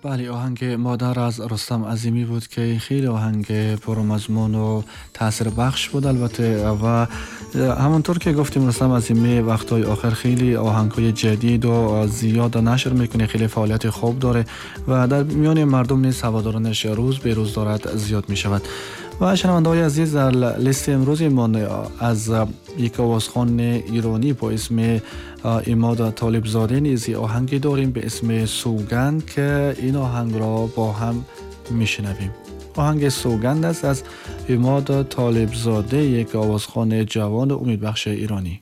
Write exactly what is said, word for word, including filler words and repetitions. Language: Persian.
بله، آهنگ مادر از رستم عظیمی بود که خیلی آهنگ پرمضمون و تأثیر بخش بود البته. و همونطور که گفتیم رستم عظیمی وقتهای آخر خیلی آهنگ‌های جدید و زیاد نشر میکنه، خیلی فعالیت خوب داره و در میان مردم نیز هوادارانش روز به روز دارد زیاد میشود. و شنونده‌های عزیز، در لیست امروز ما از یک آوازخوان ایرانی با اسم عماد طالبزاده نیز آهنگی داریم به اسم سوگند که این آهنگ را با هم میشنویم. آهنگ سوگند است از عماد طالبزاده، یک آوازخوان جوان و امیدبخش ایرانی.